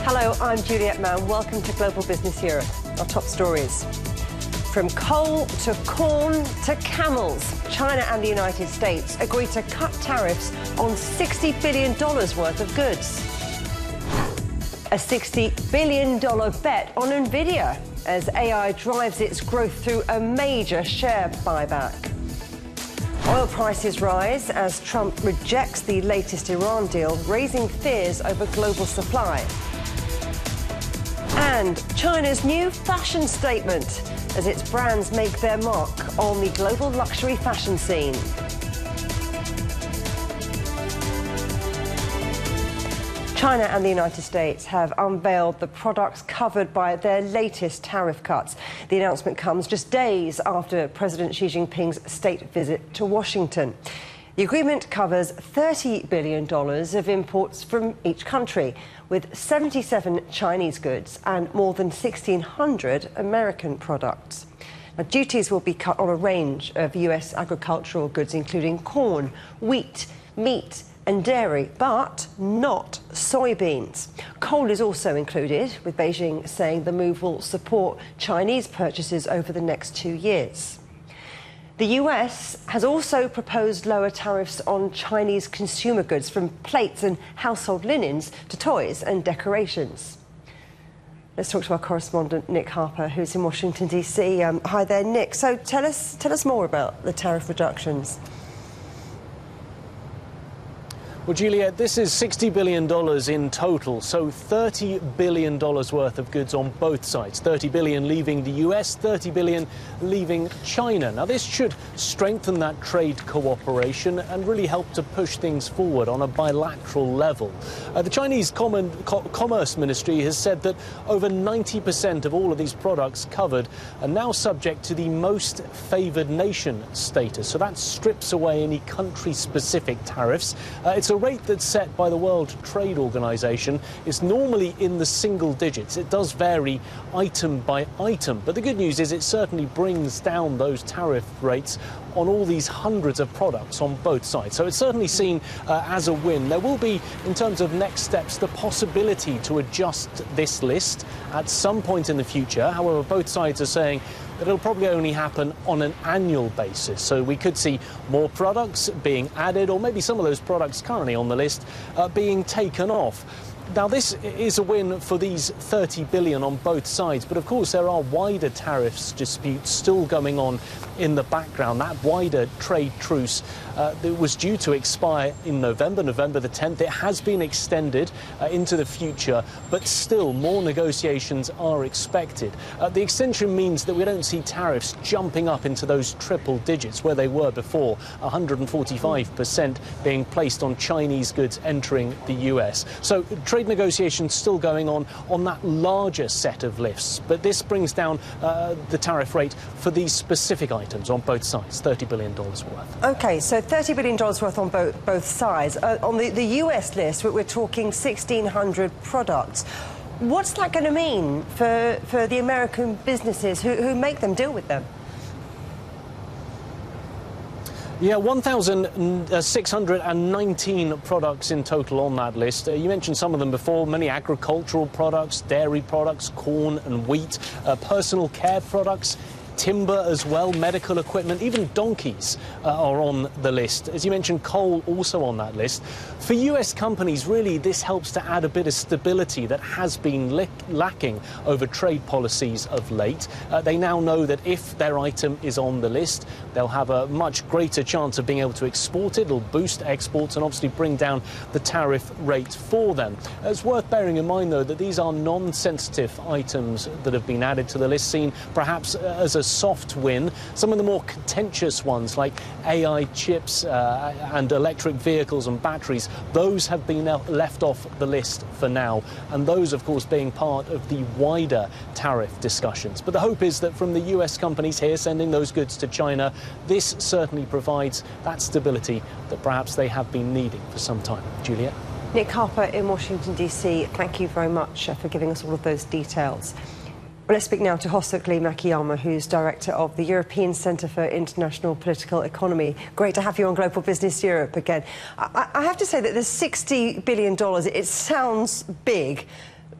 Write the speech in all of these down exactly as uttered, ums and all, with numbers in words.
Hello, I'm Juliette Mann. Welcome to Global Business Europe. Our top stories. From coal to corn to camels, China and the United States agree to cut tariffs on sixty billion dollars worth of goods. A sixty billion dollars bet on Nvidia as A I drives its growth through a major share buyback. Oil prices rise as Trump rejects the latest Iran deal, raising fears over global supply. And China's new fashion statement as its brands make their mark on the global luxury fashion scene. China and the United States have unveiled the products covered by their latest tariff cuts. The announcement comes just days after President Xi Jinping's state visit to Washington. The agreement covers thirty billion dollars of imports from each country, with seventy-seven Chinese goods and more than sixteen hundred American products. Now, duties will be cut on a range of U S agricultural goods, including corn, wheat, meat and dairy, but not soybeans. Coal is also included, with Beijing saying the move will support Chinese purchases over the next two years. The U S has also proposed lower tariffs on Chinese consumer goods, from plates and household linens to toys and decorations. Let's talk to our correspondent, Nick Harper, who's in Washington, D C. Um, hi there, Nick. So tell us, tell us more about the tariff reductions. Well, Juliette, this is sixty billion dollars in total, so thirty billion dollars worth of goods on both sides. thirty billion dollars leaving the U S, thirty billion dollars leaving China. Now, this should strengthen that trade cooperation and really help to push things forward on a bilateral level. Uh, the Chinese Common, Co Commerce Ministry has said that over ninety percent of all of these products covered are now subject to the most favoured nation status. So that strips away any country-specific tariffs. Uh, it's a rate that's set by the World Trade Organization. Is normally in the single digits. It does vary item by item, but the good news is it certainly brings down those tariff rates on all these hundreds of products on both sides. So it's certainly seen uh, as a win. There will be, in terms of next steps, the possibility to adjust this list at some point in the future. However, both sides are saying that it'll probably only happen on an annual basis. So we could see more products being added, or maybe some of those products currently on the list uh, being taken off. Now, this is a win for these thirty billion dollars on both sides, but of course there are wider tariffs disputes still going on in the background. That wider trade truce uh, that was due to expire in November, November the tenth. It has been extended uh, into the future, but still more negotiations are expected. Uh, the extension means that we don't see tariffs jumping up into those triple digits where they were before, one hundred forty-five percent being placed on Chinese goods entering the U S. So trade negotiations still going on on that larger set of lists, but this brings down uh, the tariff rate for these specific items on both sides, thirty billion dollars worth. OK, so thirty billion dollars worth on both, both sides. Uh, on the, the U S list, we're talking sixteen hundred products. What's that going to mean for, for the American businesses who, who make them, deal with them? Yeah, one thousand six hundred nineteen products in total on that list. Uh, you mentioned some of them before, many agricultural products, dairy products, corn and wheat, uh, personal care products, timber as well, medical equipment, even donkeys uh, are on the list. As you mentioned, coal also on that list. For U S companies, really, this helps to add a bit of stability that has been lacking over trade policies of late. Uh, they now know that if their item is on the list, they'll have a much greater chance of being able to export it. It'll boost exports and obviously bring down the tariff rate for them. It's worth bearing in mind, though, that these are non-sensitive items that have been added to the list, seen perhaps as a soft win. Some of the more contentious ones, like A I chips uh, and electric vehicles and batteries, those have been left off the list for now, and those, of course, being part of the wider tariff discussions. But the hope is that from the U S companies here sending those goods to China, this certainly provides that stability that perhaps they have been needing for some time. Juliette? Nick Harper in Washington, D C, thank you very much for giving us all of those details. Well, let's speak now to Hosukli Makiyama, who's director of the European Centre for International Political Economy. Great to have you on Global Business Europe again. I, I have to say that the sixty billion dollars, it sounds big,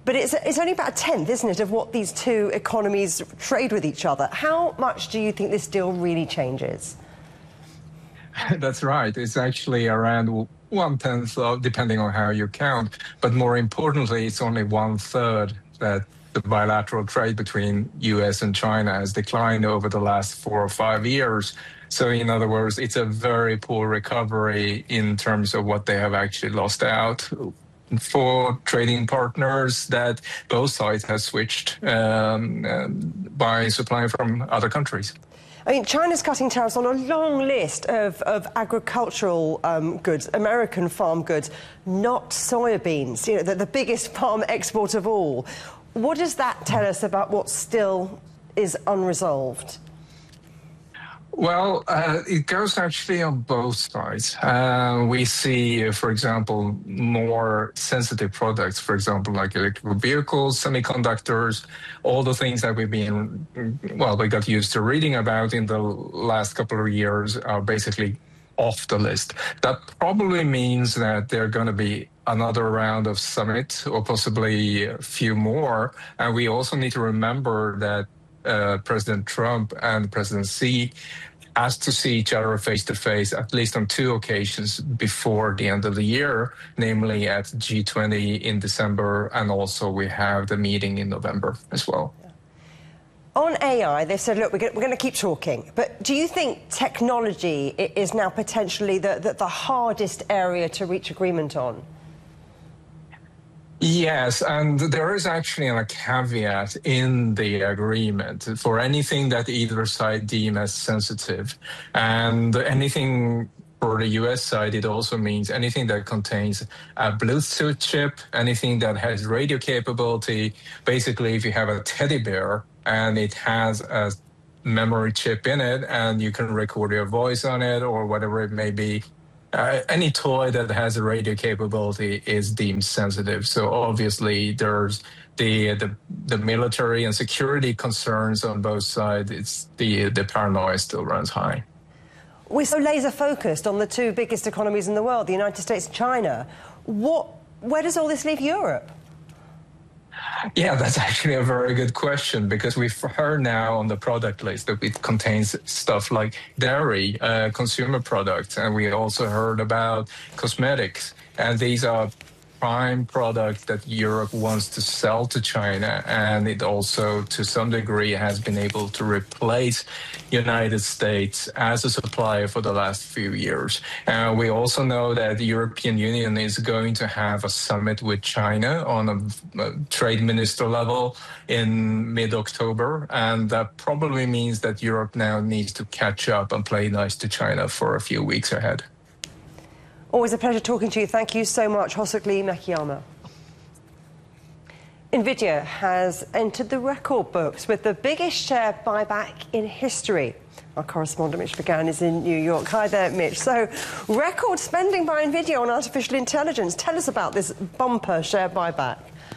But it's, it's only about a tenth, isn't it, of what these two economies trade with each other. How much do you think this deal really changes? That's right. It's actually around one-tenth, of, depending on how you count. But more importantly, it's only one-third that the bilateral trade between U S and China has declined over the last four or five years. So in other words, it's a very poor recovery in terms of what they have actually lost out for trading partners that both sides have switched um, um, by supplying from other countries. I mean, China's cutting tariffs on a long list of, of agricultural um, goods, American farm goods, not soybeans, you know, the, the biggest farm export of all. What does that tell us about what still is unresolved? Well, uh, it goes actually on both sides. Uh, we see, uh, for example, more sensitive products, for example, like electrical vehicles, semiconductors, all the things that we've been, well, we got used to reading about in the last couple of years are basically off the list. That probably means that there are going to be another round of summit or possibly a few more. And we also need to remember that Uh, President Trump and President Xi asked to see each other face-to-face at least on two occasions before the end of the year, namely at G twenty in December, and also we have the meeting in November as well. On A I, they've said, look, we're going to keep talking. But do you think technology is now potentially the, the, the hardest area to reach agreement on? Yes, and there is actually a caveat in the agreement for anything that either side deem as sensitive. And anything for the U S side, it also means anything that contains a Bluetooth chip, anything that has radio capability. Basically, if you have a teddy bear and it has a memory chip in it and you can record your voice on it or whatever it may be, Uh, any toy that has a radio capability is deemed sensitive. So obviously there's the the, the military and security concerns on both sides. It's the the paranoia still runs high. We're so laser focused on the two biggest economies in the world, the United States and China. What, where does all this leave Europe? Yeah, that's actually a very good question, because we've heard now on the product list that it contains stuff like dairy, uh, consumer products, and we also heard about cosmetics. And these are prime products that Europe wants to sell to China, and it also, to some degree, has been able to replace United States as a supplier for the last few years. Uh, we also know that the European Union is going to have a summit with China on a, a trade minister level in mid-October, and that probably means that Europe now needs to catch up and play nice to China for a few weeks ahead. Always a pleasure talking to you. Thank you so much, Hosukli Makiyama. Nvidia has entered the record books with the biggest share buyback in history. Our correspondent Mitch McGann is in New York. Hi there, Mitch. So, record spending by Nvidia on artificial intelligence. Tell us about this bumper share buyback.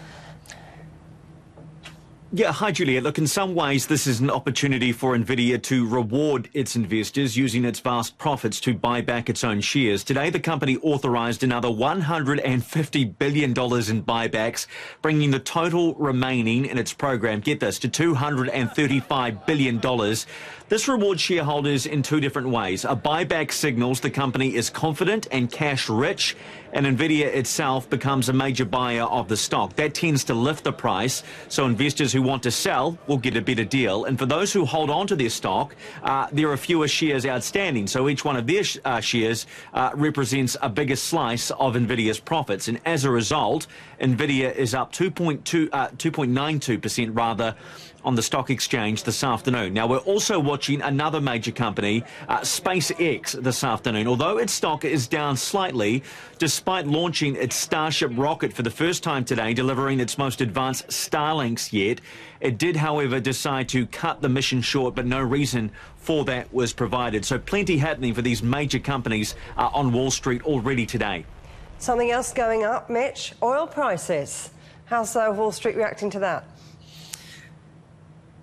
Yeah, hi, Juliet. Look, in some ways, this is an opportunity for Nvidia to reward its investors using its vast profits to buy back its own shares. Today, the company authorized another one hundred fifty billion dollars in buybacks, bringing the total remaining in its program, get this, to two hundred thirty-five billion dollars. This rewards shareholders in two different ways. A buyback signals the company is confident and cash rich, and Nvidia itself becomes a major buyer of the stock. That tends to lift the price, so investors who want to sell will get a better deal. And for those who hold on to their stock, uh, there are fewer shares outstanding, so each one of their sh uh, shares uh, represents a bigger slice of Nvidia's profits. And as a result, Nvidia is up two point nine two percent rather on the stock exchange this afternoon. Now, we're also watching another major company, uh, SpaceX, this afternoon. Although its stock is down slightly, despite launching its Starship rocket for the first time today, delivering its most advanced Starlinks yet, it did, however, decide to cut the mission short, but no reason for that was provided. So plenty happening for these major companies uh, on Wall Street already today. Something else going up, Mitch, oil prices. How's uh, Wall Street reacting to that?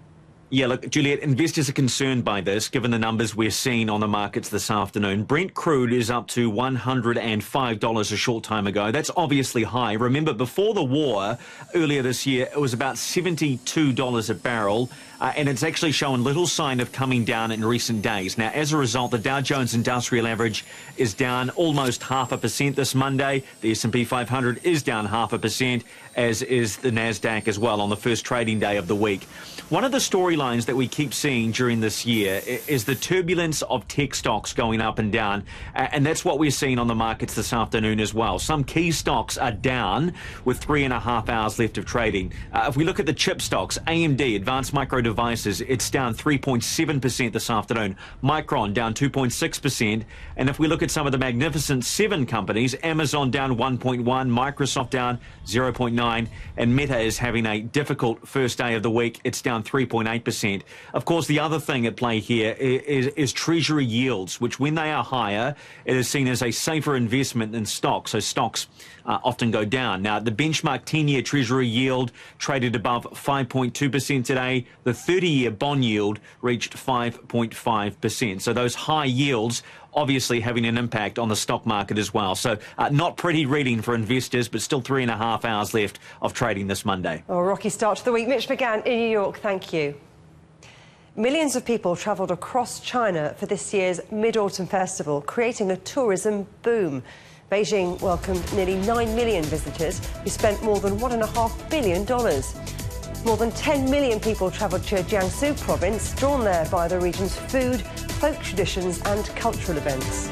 Yeah, look, Juliet, investors are concerned by this, given the numbers we're seeing on the markets this afternoon. Brent crude is up to one hundred five dollars a short time ago. That's obviously high. Remember, before the war, earlier this year, it was about seventy-two dollars a barrel, uh, and it's actually shown little sign of coming down in recent days. Now, as a result, the Dow Jones Industrial Average is down almost half a percent this Monday. The S and P five hundred is down half a percent, as is the NASDAQ as well on the first trading day of the week. One of the storylines that we keep seeing during this year is the turbulence of tech stocks going up and down, and that's what we're seeing on the markets this afternoon as well. Some key stocks are down with three and a half hours left of trading. Uh, if we look at the chip stocks, A M D, Advanced Micro Devices, it's down three point seven percent this afternoon. Micron down two point six percent. And if we look at some of the Magnificent Seven companies, Amazon down one point one, Microsoft down zero point nine, and Meta is having a difficult first day of the week. It's down three point eight percent. Of course, the other thing at play here is, is Treasury yields, which when they are higher, it is seen as a safer investment than stocks. So stocks uh, often go down. Now, the benchmark ten-year Treasury yield traded above five point two percent today. The thirty-year bond yield reached five point five percent. So those high yields obviously having an impact on the stock market as well. So uh, not pretty reading for investors, but still three and a half hours left of trading this Monday. Oh, rocky start to the week. Mitch McGann in New York, thank you. Millions of people travelled across China for this year's Mid-Autumn Festival, creating a tourism boom. Beijing welcomed nearly nine million visitors who spent more than one point five billion dollars. More than ten million people travelled to Jiangsu province, drawn there by the region's food, folk traditions and cultural events.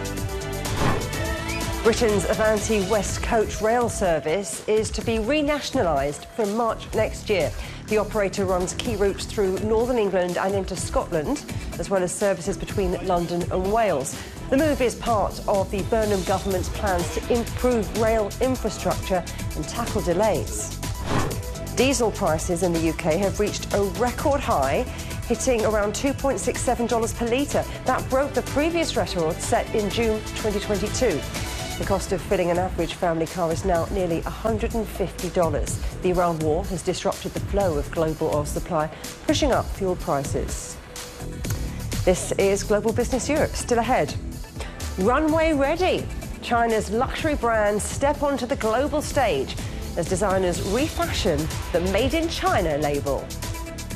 Britain's Avanti West Coach rail service is to be renationalised from March next year. The operator runs key routes through northern England and into Scotland, as well as services between London and Wales. The move is part of the Burnham government's plans to improve rail infrastructure and tackle delays. Diesel prices in the U K have reached a record high, hitting around two point six seven dollars per litre. That broke the previous record set in June twenty twenty-two. The cost of filling an average family car is now nearly one hundred fifty dollars. The Iran war has disrupted the flow of global oil supply, pushing up fuel prices. This is Global Business Europe. Still ahead. Runway ready. China's luxury brands step onto the global stage as designers refashion the Made in China label.